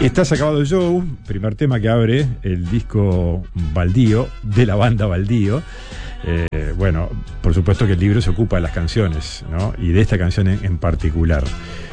Estás acabado el show, primer tema que abre el disco Baldío, de la banda Baldío. Bueno, por supuesto que el libro se ocupa de las canciones, ¿no? Y de esta canción en particular.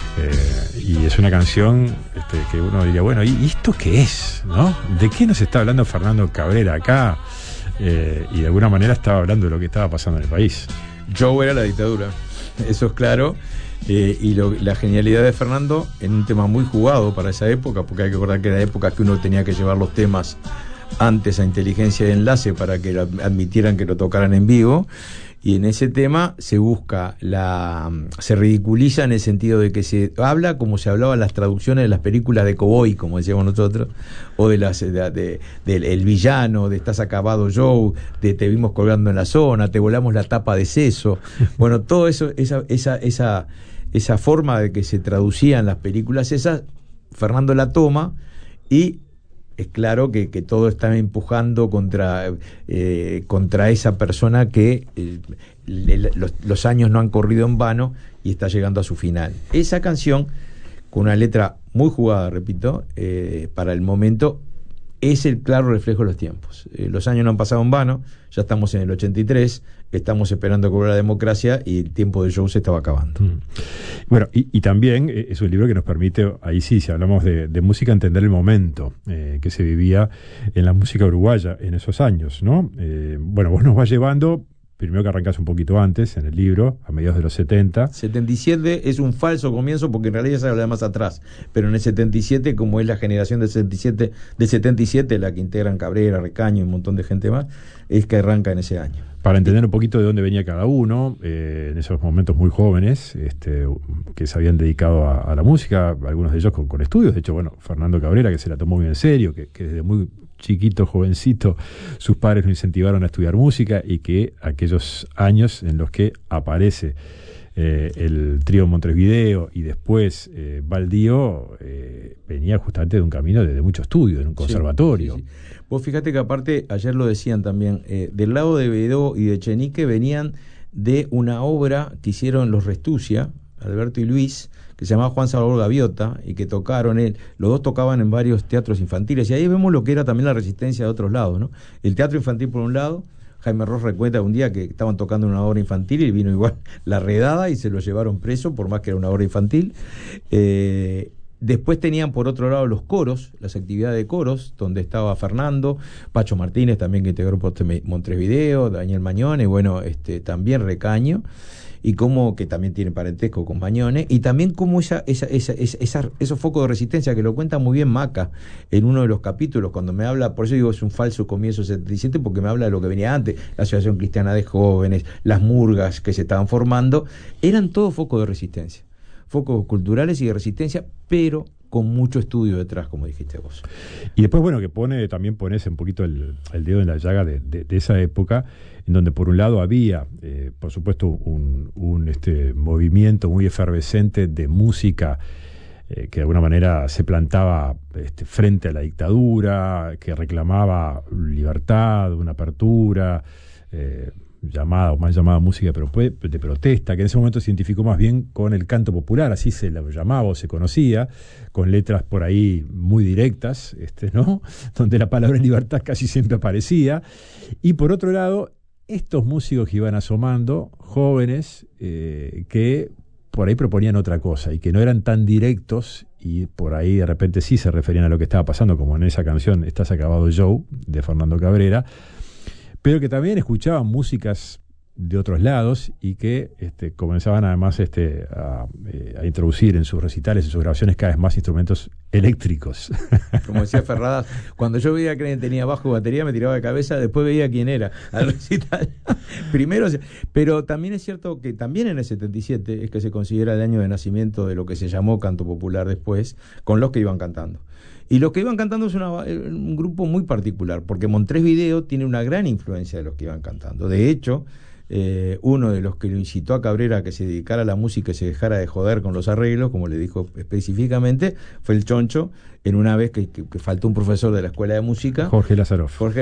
Y es una canción que uno diría, bueno, ¿y esto qué es? ¿No? ¿De qué nos está hablando Fernando Cabrera acá? Y de alguna manera estaba hablando de lo que estaba pasando en el país. Joe era la dictadura, eso es claro. Y la genialidad de Fernando en un tema muy jugado para esa época, porque hay que recordar que era la época que uno tenía que llevar los temas antes a inteligencia de enlace para que admitieran que lo tocaran en vivo, y en ese tema se busca se ridiculiza en el sentido de que se habla como se hablaba en las traducciones de las películas de cowboy, como decíamos nosotros, o del el villano, de estás acabado Joe, de te vimos colgando en la zona, te volamos la tapa de seso. Bueno, todo eso, esa forma de que se traducían las películas esas, Fernando la toma, y es claro que todo está empujando contra esa persona que los años no han corrido en vano y está llegando a su final. Esa canción, con una letra muy jugada, repito, para el momento, es el claro reflejo de los tiempos. Los años no han pasado en vano, ya estamos en el 83, estamos esperando que vuelva la democracia y el tiempo de Joe se estaba acabando. Bueno, y también es un libro que nos permite, ahí sí, si hablamos de música, entender el momento que se vivía en la música uruguaya en esos años, ¿no? Bueno, vos nos vas llevando, primero que arrancás un poquito antes en el libro, a mediados de los 70. 77 es un falso comienzo porque en realidad se habla más atrás, pero en el 77, como es la generación del 77 la que integran Cabrera, Recaño y un montón de gente más, es que arranca en ese año. Para entender un poquito de dónde venía cada uno, en esos momentos muy jóvenes, que se habían dedicado a la música, algunos de ellos con estudios. De hecho, bueno, Fernando Cabrera, que se la tomó muy en serio, que desde muy chiquito, jovencito, sus padres lo incentivaron a estudiar música, y que aquellos años en los que aparece el trío Montevideo y después Baldío, venía justamente de un camino de mucho estudio, en un conservatorio. Sí. Vos fíjate que aparte, ayer lo decían también, del lado de Bedó y de Chenique venían de una obra que hicieron los Restucia, Alberto y Luis, que se llamaba Juan Salvador Gaviota, y que tocaron, los dos tocaban en varios teatros infantiles, y ahí vemos lo que era también la resistencia de otros lados, ¿no? El teatro infantil por un lado, Jaime Ross recuenta un día que estaban tocando una obra infantil y vino igual la redada y se lo llevaron preso, por más que era una obra infantil. Después tenían por otro lado los coros, las actividades de coros, donde estaba Fernando, Pacho Martínez también, que integró Montevideo, Daniel Mañone, bueno, también Recaño, y como que también tiene parentesco con Mañone, y también como esos focos de resistencia que lo cuenta muy bien Maca en uno de los capítulos, cuando me habla, por eso digo es un falso comienzo 77, porque me habla de lo que venía antes, la Asociación Cristiana de Jóvenes, las murgas que se estaban formando, eran todos focos de resistencia, focos culturales y de resistencia, pero con mucho estudio detrás, como dijiste vos. Y después, bueno, que también pones un poquito el dedo en la llaga de esa época, en donde por un lado había, por supuesto, un movimiento muy efervescente de música que de alguna manera se plantaba frente a la dictadura, que reclamaba libertad, una apertura, llamada o mal llamada música pero de protesta, que en ese momento se identificó más bien con el canto popular, así se lo llamaba o se conocía, con letras por ahí muy directas, ¿no? Donde la palabra libertad casi siempre aparecía. Y por otro lado, estos músicos que iban asomando, jóvenes, que por ahí proponían otra cosa y que no eran tan directos, y por ahí de repente sí se referían a lo que estaba pasando, como en esa canción Estás acabado Joe, de Fernando Cabrera, pero que también escuchaban músicas de otros lados y que comenzaban además a introducir en sus recitales, en sus grabaciones, cada vez más instrumentos eléctricos. Como decía Ferradas, cuando yo veía que alguien tenía bajo y batería me tiraba de cabeza, después veía quién era al recital. Primero, pero también es cierto que también en el 77 es que se considera el año de nacimiento de lo que se llamó canto popular después, con los que iban cantando. Y los que iban cantando es un grupo muy particular, porque Montevideo tiene una gran influencia de los que iban cantando. De hecho, uno de los que lo incitó a Cabrera a que se dedicara a la música y se dejara de joder con los arreglos, como le dijo específicamente, fue el Choncho, en una vez que faltó un profesor de la escuela de música, Jorge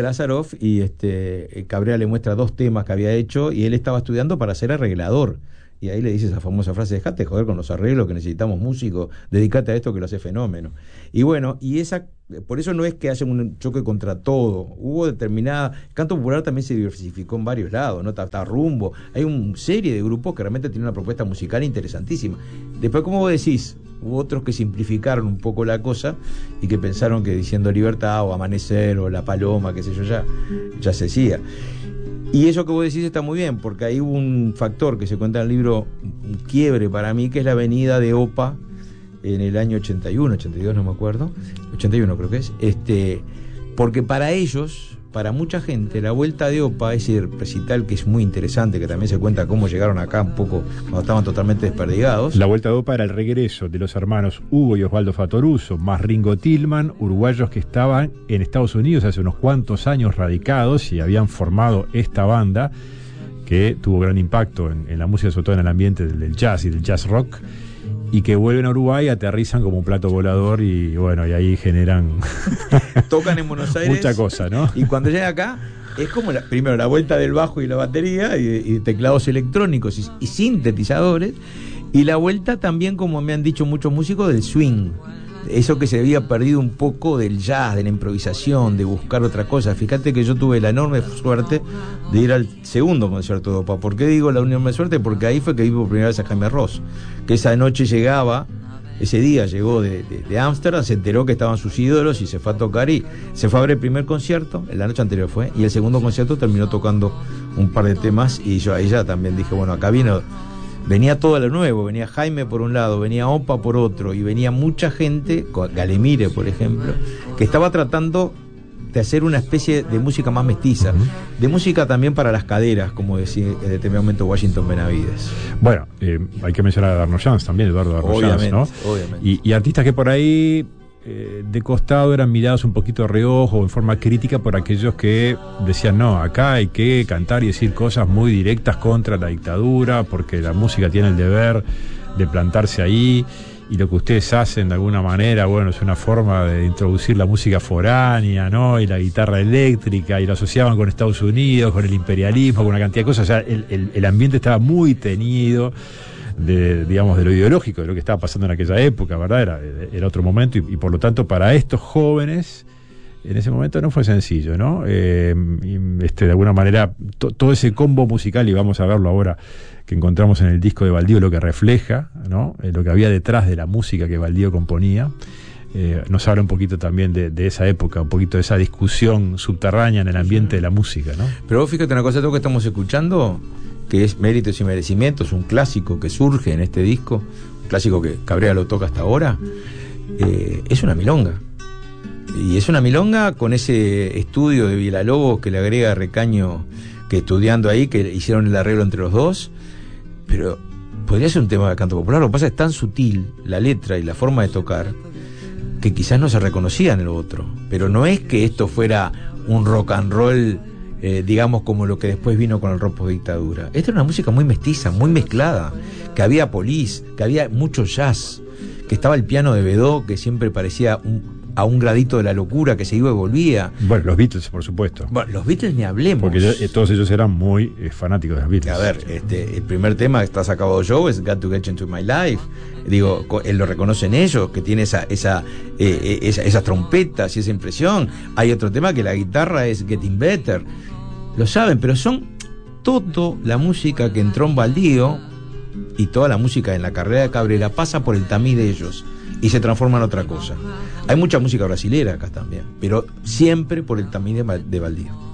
Lazaroff, y Cabrera le muestra 2 temas que había hecho, y él estaba estudiando para ser arreglador. y ahí le dice esa famosa frase: dejate joder con los arreglos, que necesitamos músicos, dedícate a esto que lo hace fenómeno. Y bueno, por eso no es que haya un choque contra todo. Hubo determinada... El canto popular también se diversificó en varios lados, ¿no? Está Rumbo, hay una serie de grupos que realmente tienen una propuesta musical interesantísima. Después, como vos decís, hubo otros que simplificaron un poco la cosa y que pensaron que diciendo Libertad o Amanecer o La Paloma, qué sé yo, ya se hacía. Y eso que vos decís está muy bien, porque ahí hubo un factor que se cuenta en el libro, un quiebre para mí, que es la venida de OPA en el año 81, 82, no me acuerdo, 81 creo que es, porque para ellos, para mucha gente, la vuelta de OPA, ese recital que es muy interesante, que también se cuenta cómo llegaron acá un poco cuando estaban totalmente desperdigados. La vuelta de OPA era el regreso de los hermanos Hugo y Osvaldo Fattoruso, más Ringo Tillman, uruguayos que estaban en Estados Unidos hace unos cuantos años radicados y habían formado esta banda que tuvo gran impacto en la música, sobre todo en el ambiente del jazz y del jazz rock, y que vuelven a Uruguay, aterrizan como un plato volador y bueno, y ahí generan tocan en Buenos Aires mucha cosa, ¿no? Y cuando llegan acá es como primero la vuelta del bajo y la batería y teclados electrónicos y sintetizadores, y la vuelta también, como me han dicho muchos músicos, del swing, eso que se había perdido un poco del jazz, de la improvisación, de buscar otra cosa. Fíjate que yo tuve la enorme suerte de ir al segundo concierto de OPA. ¿Por qué digo la enorme suerte? Porque ahí fue que vi por primera vez a Jaime Ross, que esa noche ese día llegó de Ámsterdam, se enteró que estaban sus ídolos y se fue a tocar, y se fue a ver el primer concierto, la noche anterior fue, y el segundo concierto terminó tocando un par de temas, y yo ahí ya también dije, bueno, acá venía todo lo nuevo, venía Jaime por un lado, venía OPA por otro, y venía mucha gente, Galemire por ejemplo, que estaba tratando de hacer una especie de música más mestiza, de música también para las caderas, como decía en determinado momento Washington Benavides. Bueno, hay que mencionar a Arno Jans también, Eduardo Arno Jans, ¿no? Obviamente. Y artistas que por ahí de costado eran mirados un poquito de reojo, en forma crítica, por aquellos que decían, no, acá hay que cantar y decir cosas muy directas contra la dictadura, porque la música tiene el deber de plantarse ahí, y lo que ustedes hacen de alguna manera, bueno, es una forma de introducir la música foránea, ¿no? Y la guitarra eléctrica, y lo asociaban con Estados Unidos, con el imperialismo, con una cantidad de cosas. O sea, el ambiente estaba muy teñido de lo ideológico, de lo que estaba pasando en aquella época, ¿verdad? Era otro momento, y por lo tanto para estos jóvenes en ese momento no fue sencillo, ¿no? De alguna manera todo ese combo musical, y vamos a verlo ahora que encontramos en el disco de Baldío, lo que refleja, ¿no? Lo que había detrás de la música que Baldío componía, nos habla un poquito también de esa época, un poquito de esa discusión subterránea en el ambiente de la música, ¿no? Pero vos fíjate una cosa, todo que estamos escuchando, que es Méritos y Merecimientos, un clásico que surge en este disco, un clásico que Cabrera lo toca hasta ahora, es una milonga. Y es una milonga con ese estudio de Villalobos que le agrega Recaño, que estudiando ahí, que hicieron el arreglo entre los dos. Pero podría ser un tema de canto popular. Lo que pasa es tan sutil la letra y la forma de tocar que quizás no se reconocía en el otro. Pero no es que esto fuera un rock and roll, digamos, como lo que después vino con el rock post dictadura. Esta era una música muy mestiza, muy mezclada, que había Police, que había mucho jazz, que estaba el piano de Bedó, que siempre parecía a un gradito de la locura, que se iba y volvía. Bueno, los Beatles, por supuesto. Bueno, los Beatles ni hablemos. Porque todos ellos eran muy fanáticos de los Beatles. A ver, el primer tema que está sacado yo es Got to Get Into My Life. Digo, él lo reconocen ellos, que tiene esas trompetas y esa impresión. Hay otro tema que la guitarra es Getting Better. Lo saben, pero son toda la música que entró en Baldío y toda la música en la carrera de Cabrera pasa por el tamiz de ellos y se transforma en otra cosa. Hay mucha música brasilera acá también, pero siempre por el tamiz de Baldío.